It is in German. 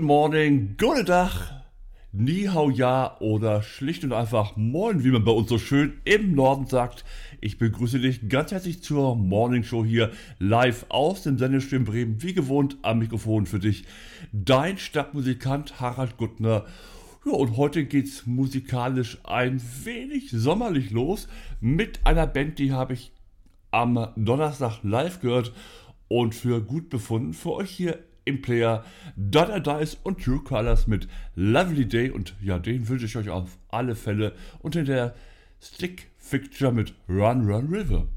Morning, guten Tag, Ni hao ja oder schlicht und einfach Moin, wie man bei uns so schön im Norden sagt. Ich begrüße dich ganz herzlich zur Morning Show hier live aus dem Sendestream Bremen, wie gewohnt am Mikrofon für dich, dein Stadtmusikant Harald Guttner. Ja, und heute geht's musikalisch ein wenig sommerlich los mit einer Band, die habe ich am Donnerstag live gehört und für gut befunden. Für euch hier im Player Dada Dice und True Colors mit Lovely Day. Und ja, den wünsche ich euch auf alle Fälle. Und in der Stick Fixture mit Run Run River.